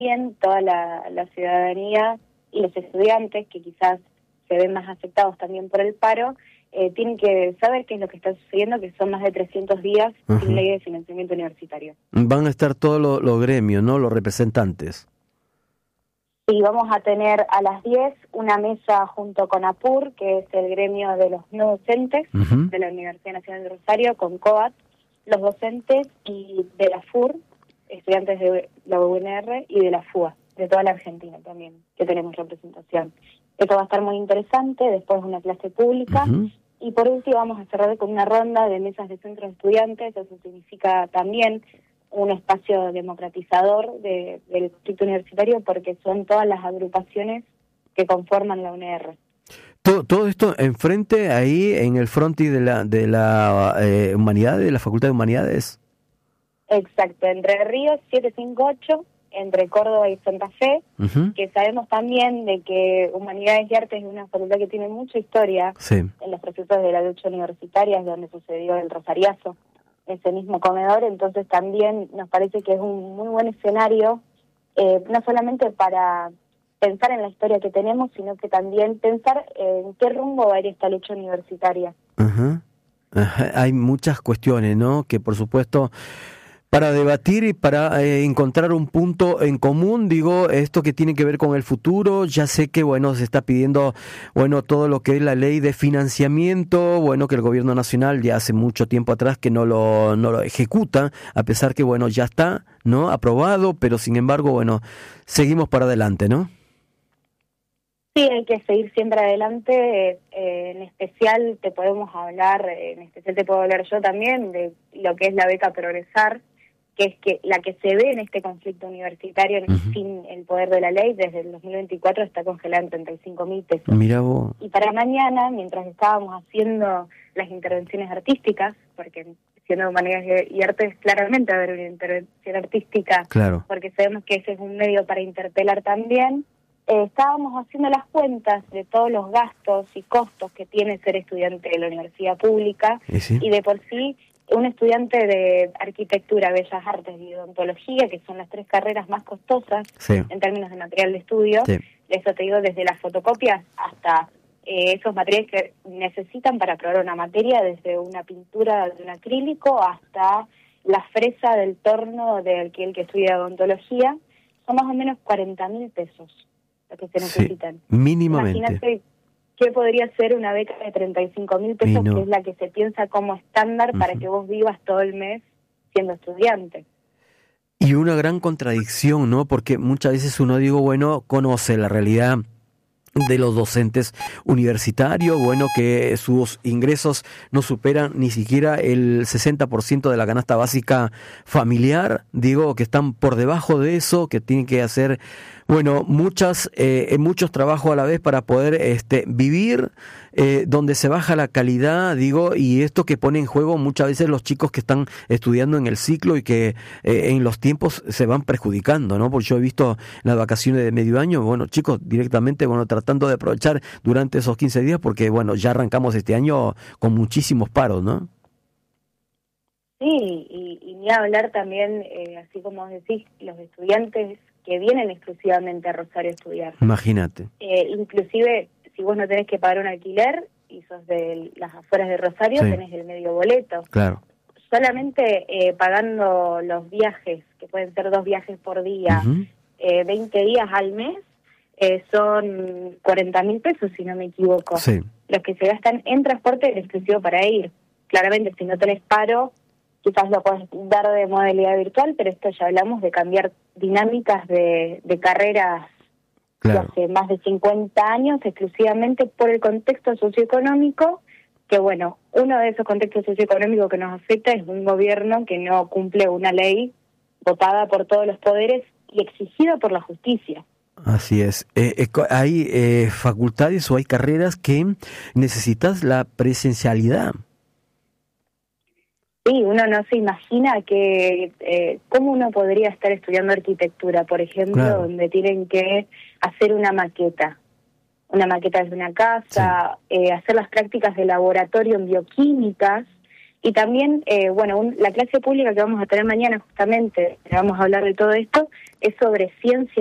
también toda la ciudadanía y los estudiantes, que quizás se ven más afectados también por el paro, tienen que saber qué es lo que está sucediendo, que son más de 300 días sin ley de financiamiento universitario. Van a estar todos los gremios, ¿no? Los representantes. Sí, vamos a tener a las 10 una mesa junto con APUR, que es el gremio de los no docentes de la Universidad Nacional de Rosario, con COAT, los docentes, y de la FUR, estudiantes de la UNR, y de la FUA, de toda la Argentina también, que tenemos representación. Esto va a estar muy interesante, después una clase pública, y por último vamos a cerrar con una ronda de mesas de centros de estudiantes. Eso significa también un espacio democratizador del distrito universitario, porque son todas las agrupaciones que conforman la UNR. Todo esto enfrente, ahí en el frontis de la Humanidades, de la Facultad de Humanidades. Exacto, Entre Ríos 758, entre Córdoba y Santa Fe, que sabemos también de que Humanidades y Artes es una facultad que tiene mucha historia en los procesos de la lucha universitaria, donde sucedió el Rosariazo, ese mismo comedor. Entonces también nos parece que es un muy buen escenario, no solamente para pensar en la historia que tenemos, sino que también pensar en qué rumbo va a ir esta lucha universitaria. Hay muchas cuestiones, ¿no? Que por supuesto, para debatir y para encontrar un punto en común, digo, esto que tiene que ver con el futuro. Ya sé que, bueno, se está pidiendo, bueno, todo lo que es la ley de financiamiento, bueno, que el gobierno nacional ya hace mucho tiempo atrás que no lo ejecuta, a pesar que, bueno, ya está, ¿no? Aprobado, pero sin embargo, bueno, seguimos para adelante, ¿no? Sí, hay que seguir siempre adelante. En especial te puedo hablar yo también de lo que es la beca Progresar, que es que la que se ve en este conflicto universitario sin el poder de la ley, desde el 2024 está congelada en 35.000 pesos. Mirá vos. Y para mañana, mientras estábamos haciendo las intervenciones artísticas, porque siendo Humanidades y Artes claramente va a haber una intervención artística, claro, porque sabemos que ese es un medio para interpelar también, estábamos haciendo las cuentas de todos los gastos y costos que tiene ser estudiante de la universidad pública, y de por sí un estudiante de arquitectura, bellas artes y odontología, que son las 3 carreras más costosas en términos de material de estudio, eso te digo, desde las fotocopias hasta esos materiales que necesitan para probar una materia, desde una pintura de un acrílico hasta la fresa del torno del que estudia odontología, son más o menos 40.000 pesos lo que se necesitan. Mínimamente. Imagínate qué podría ser una beca de 35.000 pesos, que es la que se piensa como estándar para que vos vivas todo el mes siendo estudiante. Y una gran contradicción, ¿no? Porque muchas veces uno, digo, bueno, conoce la realidad de los docentes universitarios, bueno, que sus ingresos no superan ni siquiera el 60% de la canasta básica familiar, digo, que están por debajo de eso, que tienen que hacer, bueno, muchos trabajos a la vez para poder vivir, donde se baja la calidad, digo, y esto que pone en juego muchas veces los chicos que están estudiando en el ciclo y que en los tiempos se van perjudicando, ¿no? Porque yo he visto en las vacaciones de medio año, bueno, chicos directamente, bueno, tratando de aprovechar durante esos 15 días, porque, bueno, ya arrancamos este año con muchísimos paros, ¿no? Sí, y ni hablar también, así como decís, los estudiantes que vienen exclusivamente a Rosario a estudiar. Imagínate. Inclusive, si vos no tenés que pagar un alquiler y sos de las afueras de Rosario, tenés el medio boleto. Claro. Solamente pagando los viajes, que pueden ser 2 viajes por día, 20 días al mes, son 40.000 pesos, si no me equivoco. Los que se gastan en transporte exclusivo para ir. Claramente, si no tenés paro, quizás lo podés dar de modalidad virtual, pero esto ya hablamos de cambiar dinámicas de carreras de hace más de 50 años, exclusivamente por el contexto socioeconómico, que bueno, uno de esos contextos socioeconómicos que nos afecta es un gobierno que no cumple una ley votada por todos los poderes y exigida por la justicia. Así es. Hay facultades o hay carreras que necesitas la presencialidad. Sí, uno no se imagina que cómo uno podría estar estudiando arquitectura, por ejemplo, donde tienen que hacer una maqueta desde una casa, hacer las prácticas de laboratorio en bioquímicas, Y también, la clase pública que vamos a tener mañana, justamente, vamos a hablar de todo esto, es sobre ciencia